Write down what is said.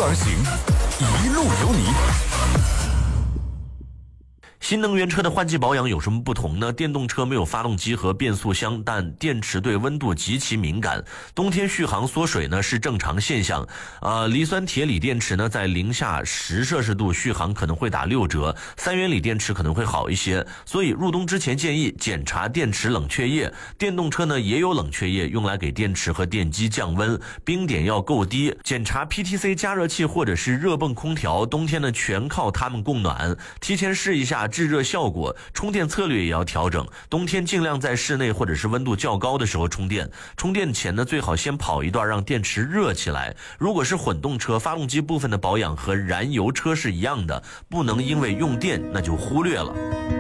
而行，一路有你。 新能源车的换季保养有什么不同呢？电动车没有发动机和变速箱，但电池对温度极其敏感。冬天续航缩水呢是正常现象。磷酸铁锂电池呢在零下10摄氏度续航可能会打6折，3元锂电池可能会好一些。所以入冬之前建议检查电池冷却液。电动车呢也有冷却液，用来给电池和电机降温，冰点要够低。检查 PTC 加热器或者是热泵空调，冬天呢全靠它们供暖。提前试一下制热效果，充电策略也要调整。冬天尽量在室内或者是温度较高的时候充电。充电前呢，最好先跑一段，让电池热起来。如果是混动车，发动机部分的保养和燃油车是一样的，不能因为用电那就忽略了。